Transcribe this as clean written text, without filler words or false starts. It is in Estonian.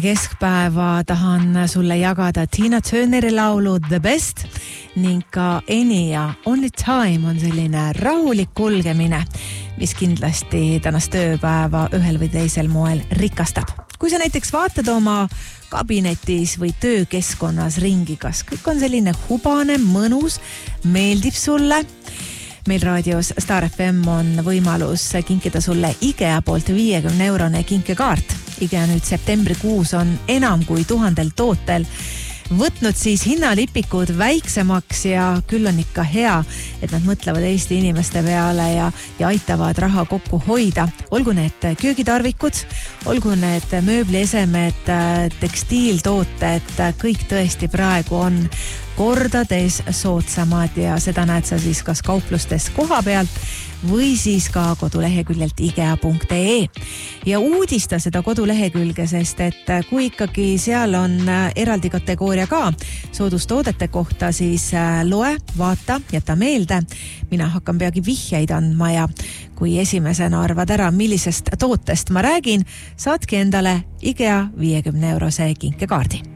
Keskpäeva tahan sulle jagada Tina Turneri laulu The Best ning ka Enya Only Time on selline rahulik kulgemine, mis kindlasti tänast tööpäeva ühel või teisel moel rikastab. Kui sa näiteks vaatad oma kabinetis või töökeskkonnas ringi, kas kõik on selline hubane, mõnus, meeldib sulle? Meil raadios Star FM on võimalus kinkida sulle IKEA poolt 50-eurone kinkekaart. IKEA nüüd septembrikuus on enam kui 1000 tootel võtnud siis hinnalipikud väiksemaks ja küll on ikka hea, et nad mõtlevad Eesti inimeste peale ja aitavad raha kokku hoida. Olgu need köögitarvikud, olgu need mööbliesemed, tekstiiltooted, kõik tõesti praegu on kordades soodsamad ja seda näed sa siis kas kauplustes koha pealt või siis ka koduleheküljelt ikea.ee. Ja uudista seda kodulehekülge, sest et kui ikkagi seal on eraldi kategooria ka soodustoodete kohta, siis loe, vaata, jäta meelde. Mina hakkan peagi vihjeid andma ja kui esimesena arvad ära, millisest tootest ma räägin, saadki endale IKEA 50-eurose kinkekaardi.